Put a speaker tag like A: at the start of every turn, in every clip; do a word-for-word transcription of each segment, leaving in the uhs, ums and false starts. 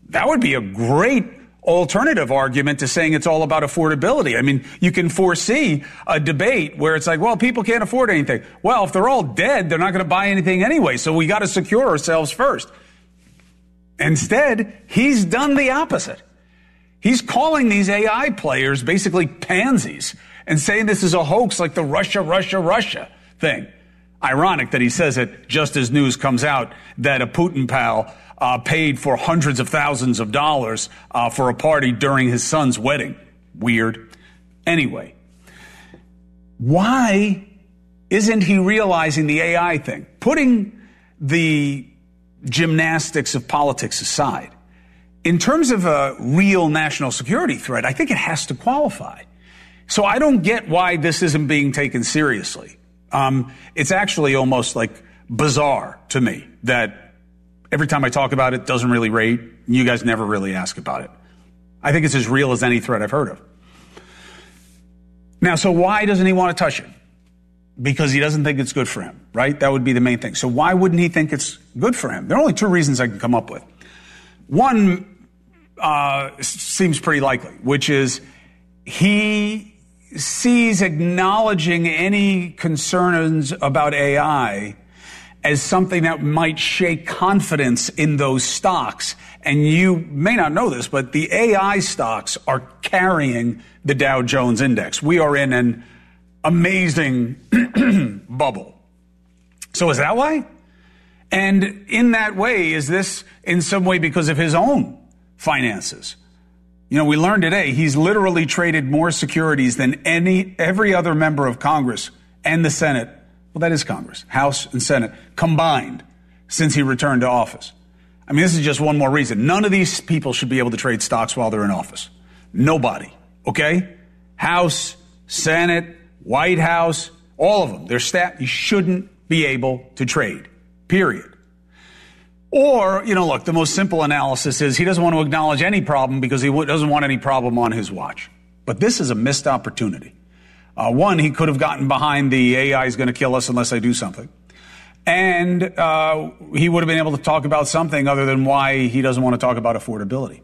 A: That would be a great alternative argument to saying it's all about affordability. I mean, you can foresee a debate where it's like, well, people can't afford anything. Well, if they're all dead, they're not going to buy anything anyway, so we got to secure ourselves first. Instead, he's done the opposite. He's calling these A I players basically pansies and saying this is a hoax like the Russia, Russia, Russia thing. Ironic that he says it just as news comes out that a Putin pal uh, paid for hundreds of thousands of dollars uh, for a party during his son's wedding. Weird. Anyway, why isn't he realizing the A I thing? Putting the gymnastics of politics aside, in terms of a real national security threat, I think it has to qualify. So I don't get why this isn't being taken seriously. Um, it's actually almost like bizarre to me that every time I talk about it, it doesn't really rate. You guys never really ask about it. I think it's as real as any threat I've heard of. Now, so why doesn't he want to touch it? Because he doesn't think it's good for him, right? That would be the main thing. So why wouldn't he think it's good for him? There are only two reasons I can come up with. One uh, seems pretty likely, which is he sees acknowledging any concerns about A I as something that might shake confidence in those stocks. And you may not know this, but the A I stocks are carrying the Dow Jones Index. We are in an amazing bubble. So is that why? And in that way, is this in some way because of his own finances? You know, we learned today he's literally traded more securities than any every other member of Congress and the Senate. Well, that is Congress, House and Senate combined since he returned to office. I mean, this is just one more reason. None of these people should be able to trade stocks while they're in office. Nobody. Okay? House, Senate, White House, all of them. Their staff, you shouldn't be able to trade. Period. Or, you know, look, the most simple analysis is he doesn't want to acknowledge any problem because he doesn't want any problem on his watch. But this is a missed opportunity. Uh, one, he could have gotten behind the A I is going to kill us unless I do something. And uh, he would have been able to talk about something other than why he doesn't want to talk about affordability.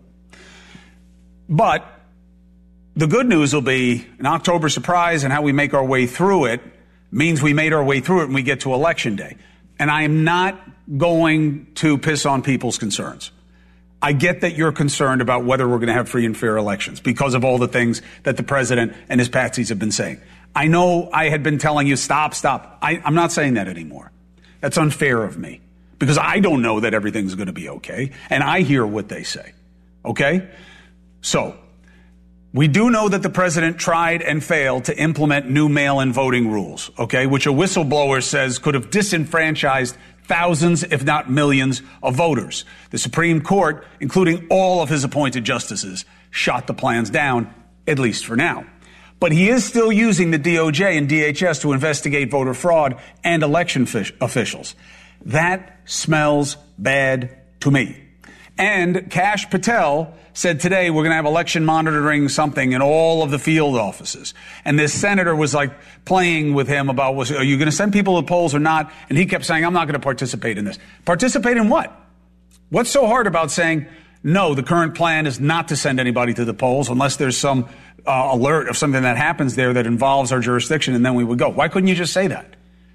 A: But the good news will be an October surprise, and how we make our way through it means we made our way through it when we get to Election Day. And I am not going to piss on people's concerns. I get that you're concerned about whether we're going to have free and fair elections because of all the things that the president and his patsies have been saying. I know I had been telling you, stop, stop. I, I'm not saying that anymore. That's unfair of me because I don't know that everything's going to be okay. And I hear what they say. Okay? So we do know that the president tried and failed to implement new mail-in voting rules, okay, which a whistleblower says could have disenfranchised thousands, if not millions, of voters. The Supreme Court, including all of his appointed justices, shot the plans down, at least for now. But he is still using the D O J and D H S to investigate voter fraud and election fish- officials. That smells bad to me. And Kash Patel said today we're going to have election monitoring something in all of the field offices. And this senator was like playing with him about, was, are you going to send people to the polls or not? And he kept saying, I'm not going to participate in this. Participate in what? What's so hard about saying, no, the current plan is not to send anybody to the polls unless there's some uh, alert of something that happens there that involves our jurisdiction, and then we would go. Why couldn't you just say that?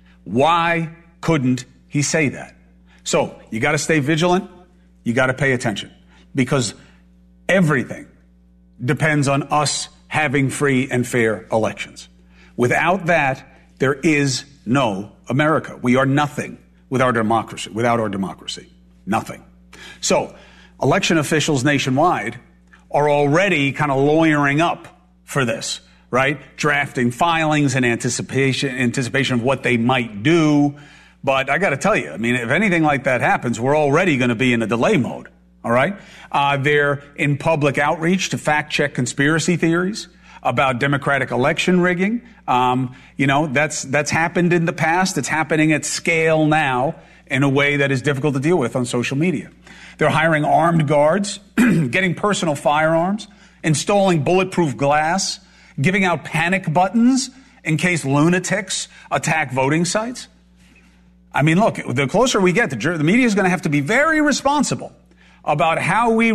A: Why couldn't he say that? So you got to stay vigilant. You got to pay attention because everything depends on us having free and fair elections. Without that, there is no America. We are nothing without our democracy, without our democracy. Nothing. So election officials nationwide are already kind of lawyering up for this, right? Drafting filings in anticipation, anticipation of what they might do. But I got to tell you, I mean, if anything like that happens, we're already going to be in a delay mode. All right. Uh, they're in public outreach to fact check conspiracy theories about Democratic election rigging. Um, you know, that's that's happened in the past. It's happening at scale now in a way that is difficult to deal with on social media. They're hiring armed guards, getting personal firearms, installing bulletproof glass, giving out panic buttons in case lunatics attack voting sites. I mean, look, the closer we get, the, the media is going to have to be very responsible about how we